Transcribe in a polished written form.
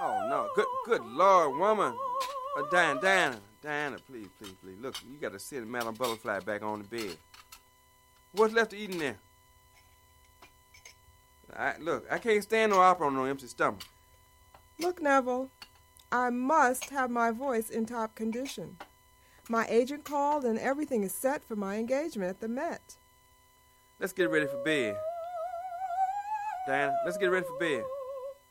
Oh, no. Good Lord, woman. Diana, please. Look, you got to sit Madam Butterfly back on the bed. What's left to eat in there? Look, I can't stand no opera on no empty stomach. Look, Neville, I must have my voice in top condition. My agent called and everything is set for my engagement at the Met. Let's get ready for bed. Diana, let's get ready for bed.